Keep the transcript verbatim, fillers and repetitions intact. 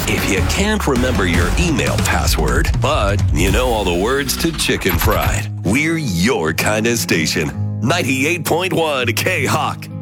If you can't remember your email password, but you know all the words to chicken fried, we're your kind of station. ninety-eight point one K-Hawk.